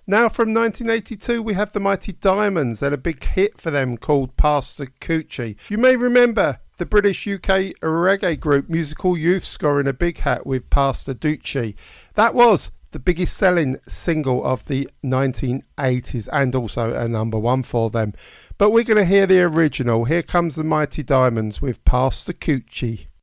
Now from 1982 we have the Mighty Diamonds and a big hit for them called Pastor Coochie. You may remember the British UK reggae group Musical Youth scoring a big hit with Pastor Ducci. That was the biggest selling single of the 1980s and also a number one for them. But we're going to hear the original. Here comes the Mighty Diamonds with Pastor Coochie.